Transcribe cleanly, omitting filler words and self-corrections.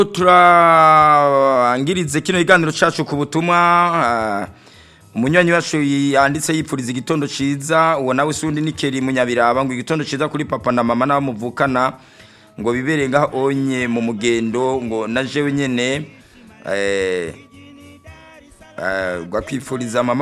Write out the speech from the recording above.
turangirize kino kiganiro cacu ku butumwa umunywanyi wacu yanditse yipfuriza igitondo ciza uwo nawe sundi nikeri munyabiraba ngo igitondo ciza kuri papa na mama n'abamuvukana ngo bibere ngaho onye mu mugendo ngo naje nyene gwakwifuriza mama